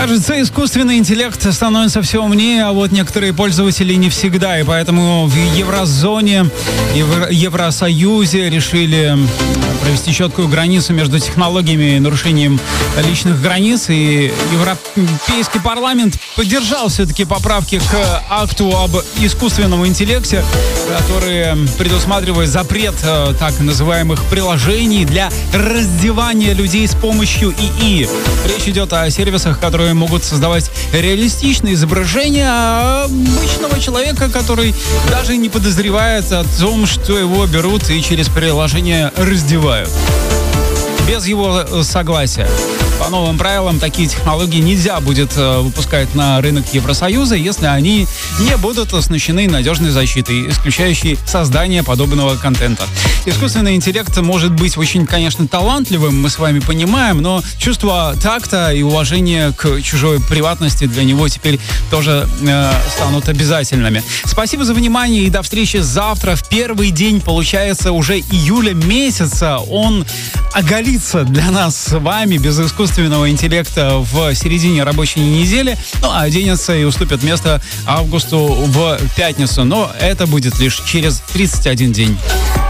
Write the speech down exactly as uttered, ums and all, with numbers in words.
Кажется, искусственный интеллект становится все умнее, а вот некоторые пользователи не всегда. И поэтому в еврозоне и в Евросоюзе решили провести четкую границу между технологиями и нарушением личных границ. И Европейский парламент поддержал все-таки поправки к акту об искусственном интеллекте, который предусматривает запрет так называемых приложений для раздевания людей с помощью ИИ. Речь идет о сервисах, которые могут создавать реалистичные изображения обычного человека, который даже не подозревает о том, что его берут и через приложение раздевают. Без его согласия. По новым правилам, такие технологии нельзя будет э, выпускать на рынок Евросоюза, если они не будут оснащены надежной защитой, исключающей создание подобного контента. Искусственный интеллект может быть очень, конечно, талантливым, мы с вами понимаем, но чувство такта и уважения к чужой приватности для него теперь тоже э, станут обязательными. Спасибо за внимание и до встречи завтра. В первый день, получается, уже июля месяца он оголится для нас с вами без искусственного интеллекта в середине рабочей недели, ну, а оденется и уступит место августу в пятницу. Но это будет лишь через тридцать один день.